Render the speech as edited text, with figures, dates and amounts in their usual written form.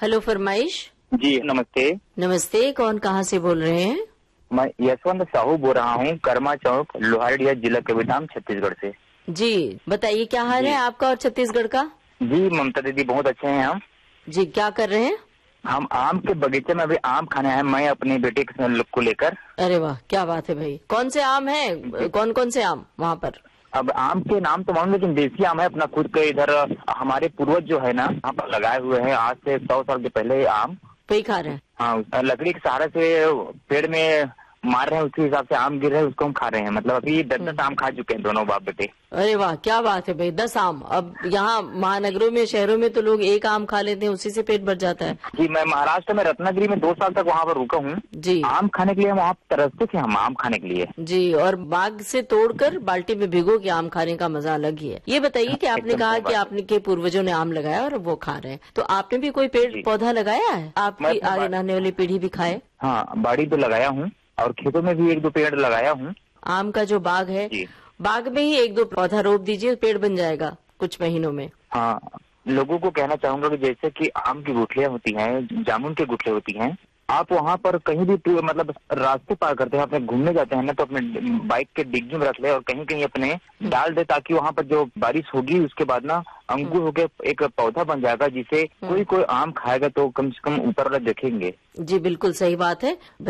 Hello फरमाइश। जी नमस्ते। नमस्ते, कौन कहाँ से बोल रहे हैं? मैं यशवंत साहू बोल रहा हूँ, कर्मा चौक, लोहारडिया, जिला कबीरधाम, छत्तीसगढ़ से। जी बताइए, क्या हाल जी है आपका और छत्तीसगढ़ का? जी ममता दीदी, बहुत अच्छे हैं हम। जी क्या कर रहे हैं? हम आम के बगीचे में अभी आम खाने आए, मैं अपने बेटे को लेकर। अरे वाह, क्या बात है भाई। कौन से आम जी। हैं? कौन कौन से आम वहाँ पर? अब आम के नाम तो मालूम, लेकिन देसी आम है अपना खुद के। इधर हमारे पूर्वज जो है ना, यहाँ पर लगाए हुए हैं आज से 100 साल के पहले ये आम। वही खा रहे हैं? हाँ, लकड़ी के सहारे से पेड़ में मार रहे हैं, उसके हिसाब से आम गिर रहे हैं, उसको हम खा रहे हैं। मतलब अभी 10 आम खा चुके हैं दोनों बाप बेटे। अरे वाह, क्या बात है भाई, 10 आम। अब यहाँ महानगरों में, शहरों में तो लोग एक आम खा लेते हैं, उसी से पेट भर जाता है। जी, मैं महाराष्ट्र में रत्नागिरी में 2 साल तक वहाँ पर रुका हूँ। जी आम खाने के लिए हम वहाँ तरसते थे, हम आम खाने के लिए। जी, और बाग से तोड़कर बाल्टी में भिगो के आम खाने का मजा अलग ही है। ये बताइए कि आपने एकदम कहा सही कि बात। आपने के पूर्वजों ने आम लगाया और वो खा रहे हैं, तो आपने भी कोई पेड़ जी। पौधा लगाया है? आपकी मैं अपने आगे आने वाली पीढ़ी भी खाए। हाँ, बाड़ी तो लगाया हूँ और खेतों में भी 1-2 पेड़ लगाया हूँ। आम का जो बाग है, जी बाग में ही 1-2 पौधा रोप दीजिए, पेड़ बन जाएगा कुछ महीनों में। हाँ, लोगों को कहना चाहूंगा कि जैसे कि आम की गुठलियां होती हैं, जामुन की गुठलियां होती हैं, आप वहाँ पर कहीं भी मतलब रास्ते पार करते हैं, अपने घूमने जाते हैं ना, तो अपने बाइक के डिग्गी में रख ले और कहीं कहीं अपने डाल दे, ताकि वहाँ पर जो बारिश होगी उसके बाद ना अंकुर होके एक पौधा बन जाएगा, जिसे कोई कोई आम खाएगा तो कम से कम ऊपर वाला देखेंगे। जी बिल्कुल सही बात है।